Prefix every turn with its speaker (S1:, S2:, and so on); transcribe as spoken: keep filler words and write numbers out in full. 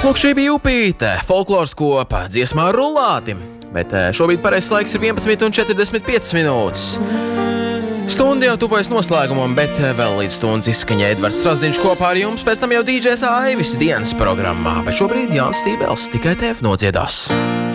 S1: Lūk, šī bija upīte, folkloras kopa, dziesmā Rulāti, bet šobrīd pareizais laiks ir vienpadsmit un četrdesmit piecas minūtes. Stunda jau tuvojas noslēgumam, bet vēl līdz stundas izskaņa Edvards Strasdiņš kopā ar jums, pēc tam jau dīdžejs Aivis dienas programmā, bet šobrīd Jānis Stībels tikai tev nodziedās.